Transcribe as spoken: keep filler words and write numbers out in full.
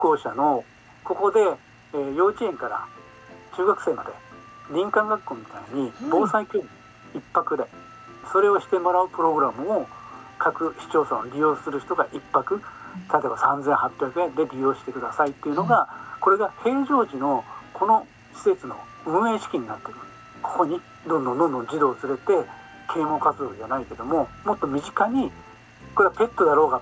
校舎のここで、えー、幼稚園から中学生まで林間学校みたいに防災教育一泊でそれをしてもらうプログラムを各市町村利用する人が一泊例えばさんぜんはっぴゃくえんで利用してくださいっていうのが、これが平常時のこの施設の運営資金になってくる。ここにどんどんどんどん児童を連れて啓蒙活動じゃないけども、もっと身近にこれはペットだろうが